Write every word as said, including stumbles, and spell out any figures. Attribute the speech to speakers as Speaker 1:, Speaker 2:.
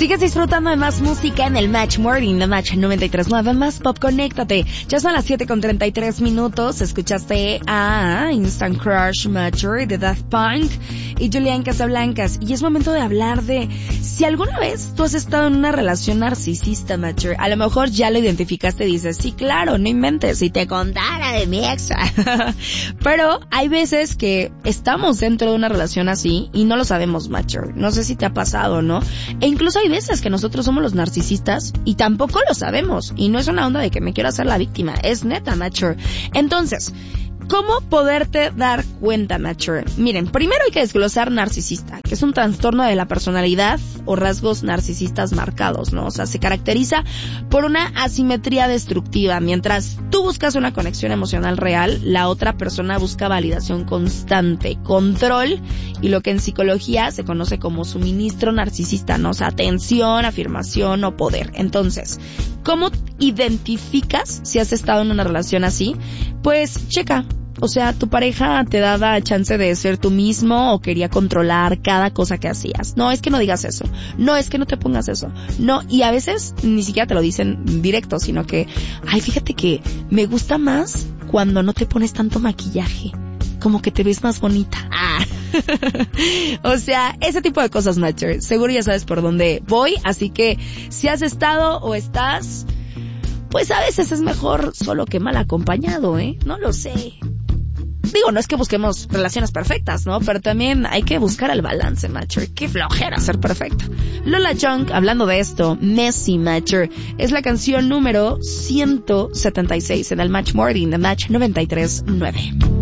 Speaker 1: Sigues disfrutando de más música en el Match Morning, The Match noventa y tres punto nueve, más pop, conéctate. Ya son las siete con treinta y tres minutos, escuchaste a Instant Crush Mature de Daft Punk y Julián Casablancas. Y es momento de hablar de si alguna vez tú has estado en una relación narcisista, Mature. A lo mejor ya lo identificaste y dices, sí, claro, no inventes, si te contara de mi ex. Pero hay veces que estamos dentro de una relación así y no lo sabemos, Mature. No sé si te ha pasado, ¿no? E incluso hay veces que nosotros somos los narcisistas y tampoco lo sabemos. Y no es una onda de que me quiero hacer la víctima. Es neta, Mature. Entonces, ¿cómo poderte dar cuenta, Mature? Miren, primero hay que desglosar narcisista, que es un trastorno de la personalidad o rasgos narcisistas marcados, ¿no? O sea, se caracteriza por una asimetría destructiva. Mientras tú buscas una conexión emocional real, la otra persona busca validación constante, control y lo que en psicología se conoce como suministro narcisista, ¿no? O sea, atención, afirmación o poder. Entonces, ¿cómo identificas si has estado en una relación así? Pues, checa. O sea, tu pareja te daba chance de ser tú mismo o quería controlar cada cosa que hacías. No, es que no digas eso. No, es que no te pongas eso. No, y a veces ni siquiera te lo dicen directo, sino que, ay, fíjate que me gusta más cuando no te pones tanto maquillaje. Como que te ves más bonita. Ah. O sea, ese tipo de cosas, Mature. Seguro ya sabes por dónde voy, así que si has estado o estás, pues a veces es mejor solo que mal acompañado, ¿eh? No lo sé. Digo, no es que busquemos relaciones perfectas, ¿no? Pero también hay que buscar el balance, Mature. Qué flojera ser perfecta. Lola Jung, hablando de esto, Messy, Mature, es la canción número ciento setenta y seis en el Match Morning, de Match noventa y tres punto nueve.